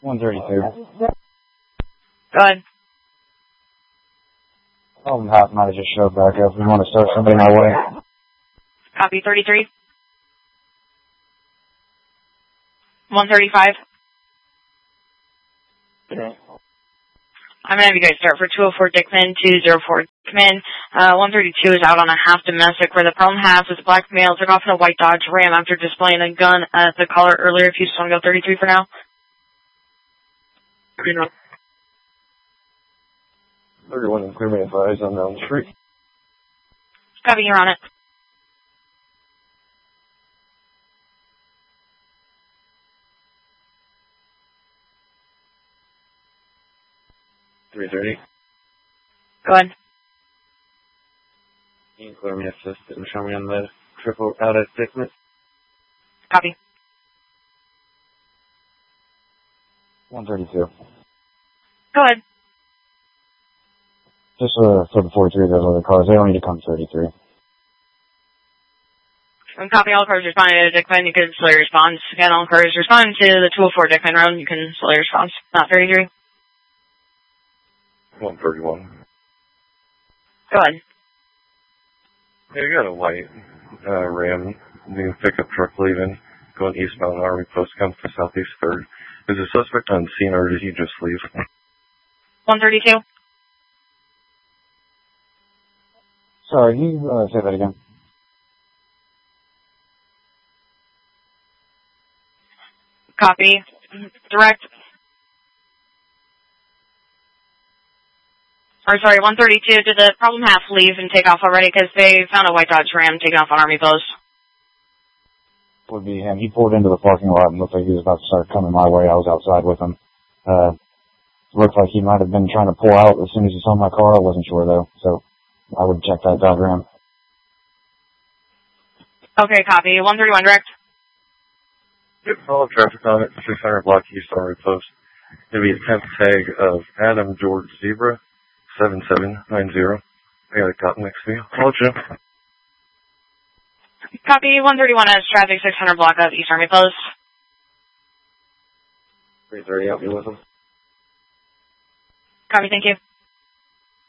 132. Go ahead. Problem half might have just showed back up. We want to start somebody my way. Copy 33. 135. Okay. I'm going to have you guys start for 204 Dickman, 204 Dickman. 132 is out on a half domestic where the problem half is a black male took off in a white Dodge Ram after displaying a gun at the caller earlier. If you just want to go 33 for now. 31 and clear me advised on Elm Street. Copy, you're on it. .330. Go ahead. You can clear me assist and show me on the triple out at Dickman. Copy. 132. Go ahead. Just for the 43 of those other cars, they don't need to come 33. Copy, all cars responding to Dickman, you can slow your response. Again, all cars responding to the 204 Dickman Road, you can slow your response. Not 33. 131. Go ahead. Yeah, you got a white Ram, new pickup truck leaving, going eastbound Army Post, comes to Southeast 3rd. Is the suspect on scene or did he just leave? 132. Sorry, can you say that again? Copy. Direct. Or sorry, 132. Did the problem half leave and take off already? Because they found a white Dodge Ram taking off on Army Post. Would be him. He pulled into the parking lot and looked like he was about to start coming my way. I was outside with him. Looked like he might have been trying to pull out as soon as he saw my car. I wasn't sure though, so I would check that Dodge Ram. Okay, copy. 131 direct. Yep, follow traffic on it. 600 block East Army Post. It'll be a temp tag of Adam George Zebra, 7790. I got a cop next to you. I'll let you know. Copy. 131 has traffic 600 block of East Army Post. 330 out me with him. Copy, thank you.